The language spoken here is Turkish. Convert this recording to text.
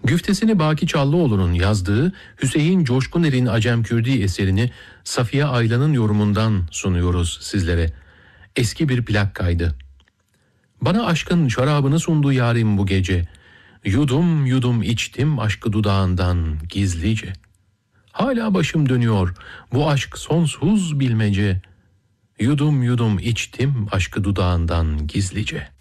Güftesini Baki Çallıoğlu'nun yazdığı Hüseyin Coşkuner'in Acemkürdi eserini Safiye Aylan'ın yorumundan sunuyoruz sizlere. Eski bir plak kaydı. Bana aşkın şarabını sundu yarim bu gece. Yudum yudum içtim aşkı dudağından gizlice. Hala başım dönüyor bu aşk sonsuz bilmece. Yudum yudum içtim aşkı dudağından gizlice.